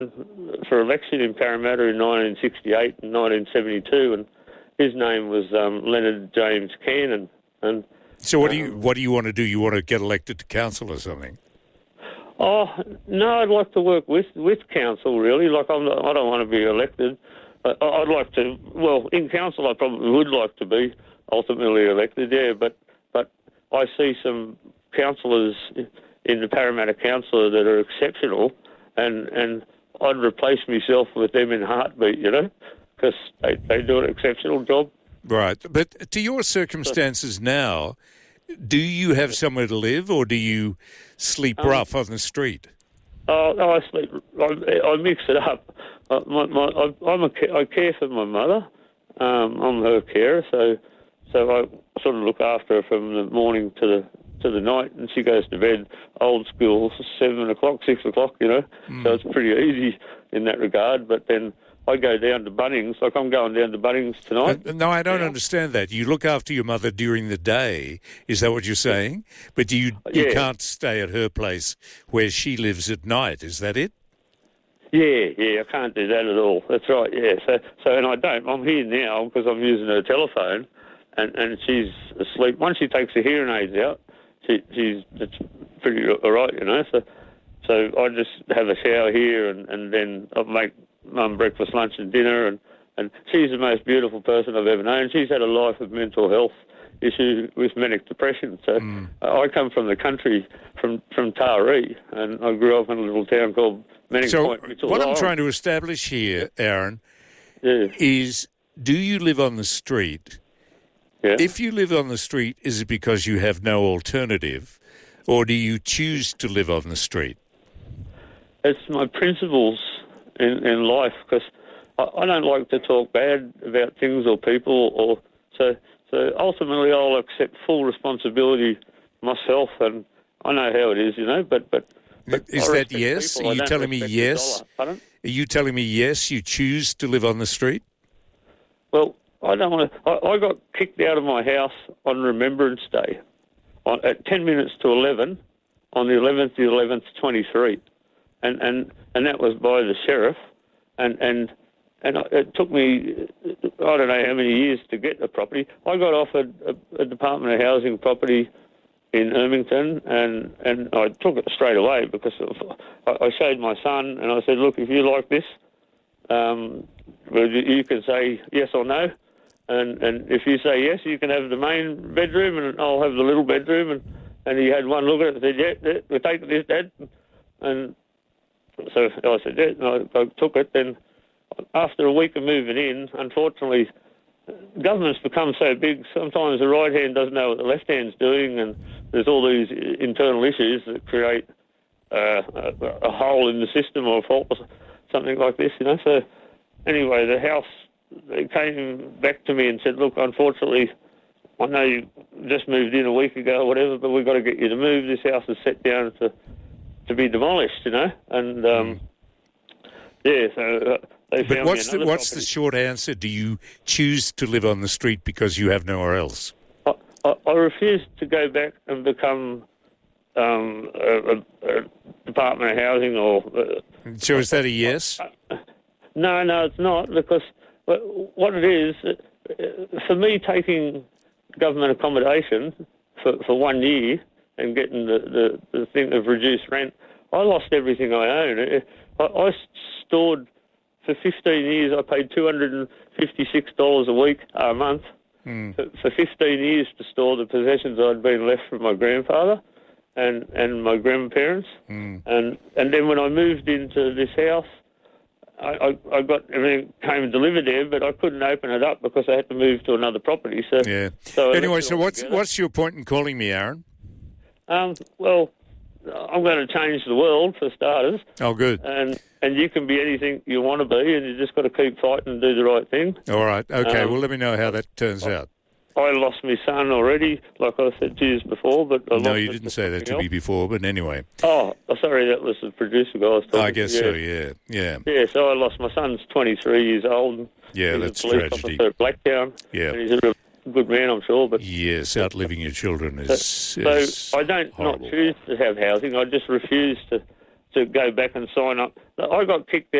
for election in Parramatta in 1968 and 1972, and his name was Leonard James Cannon. And so what do you want to do? You want to get elected to council or something? Oh no, I'd like to work with council really. Like I don't want to be elected. I'd like to. Well, in council, I probably would like to be ultimately elected. Yeah, but I see some councillors in the Parramatta Council that are exceptional, and I'd replace myself with them in a heartbeat, you know, because they do an exceptional job. Right. But to your circumstances now, do you have somewhere to live or do you sleep rough on the street? Oh, no, I sleep. I mix it up. I care for my mother. I'm her carer, so I sort of look after her from the morning to the night, and she goes to bed old school 7 o'clock, 6 o'clock, you know. So it's pretty easy in that regard. But then I go down to Bunnings, like I'm going down to Bunnings tonight. No, I don't understand that. You look after your mother during the day, is that what you're saying? But you can't stay at her place where she lives at night, is that it? Yeah, I can't do that at all. That's right, yeah. So and I don't. I'm here now because I'm using her telephone, and she's asleep. Once she takes the hearing aids out, it's pretty all right, you know. So I just have a shower here, and then I make Mum breakfast, lunch and dinner, and she's the most beautiful person I've ever known. She's had a life of mental health issue with manic depression. So I come from the country, from Taree, and I grew up in a little town called Manning Point. So what I'm trying to establish here, Aaron, is do you live on the street? Yeah. If you live on the street, is it because you have no alternative, or do you choose to live on the street? It's my principles in life, because I don't like to talk bad about things or people, so ultimately I'll accept full responsibility myself, and I know how it is, you know. But is that yes? Are you telling me yes? Are you telling me yes? You choose to live on the street? Well, I don't want to. I got kicked out of my house on Remembrance Day, at 10 minutes to 11, on the 11th, 23, and that was by the sheriff, and it took me, I don't know how many years to get the property. I got offered a Department of Housing property in Ermington, and I took it straight away because I showed my son, and I said, look, if you like this, you can say yes or no. And if you say yes, you can have the main bedroom, and I'll have the little bedroom. And he had one look at it and said, yeah, we'll take this, Dad. And so I said, yeah, and I took it. Then after a week of moving in, unfortunately, government's become so big, sometimes the right hand doesn't know what the left hand's doing, and there's all these internal issues that create a hole in the system or a fault or something like this, you know. So anyway, the house, they came back to me and said, look, unfortunately, I know you just moved in a week ago or whatever, but we've got to get you to move. This house is set down to be demolished, you know. And, so they found But what's the short answer? Do you choose to live on the street because you have nowhere else? I refuse to go back and become a Department of Housing or... So is that a yes? No, it's not, because what it is, for me taking government accommodation for 1 year and getting the thing of reduced rent, I lost everything I own. I stored, for 15 years, I paid $256 a month for 15 years to store the possessions I'd been left from my grandfather and my grandparents. And then when I moved into this house, I got everything came delivered there, but I couldn't open it up because I had to move to another property. So anyway, so what's your point in calling me, Aaron? Well, I'm going to change the world for starters. Oh, good. And you can be anything you want to be, and you just got to keep fighting and do the right thing. All right. Okay. Well, let me know how that turns out. I lost my son already, like I said 2 years before. But no, you didn't say that to me before, but anyway. Oh, sorry, that was the producer guy I was talking to. I guess so, yeah. Yeah, so I lost my son's 23 years old. Yeah, he's that's a police tragedy. officer at Blacktown. Yeah. And he's a real good man, I'm sure. But yes, outliving your children is So I don't horrible. not choose to have housing. I just refuse to to go back and sign up. I got kicked